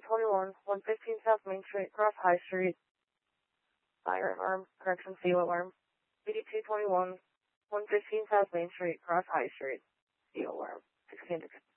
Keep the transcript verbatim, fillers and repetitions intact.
twenty-one, one fifteen South Main Street, Cross High Street. Firearm, correction, C O alarm. B D two twenty-one, one fifteen South Main Street, Cross High Street. C O alarm. sixteen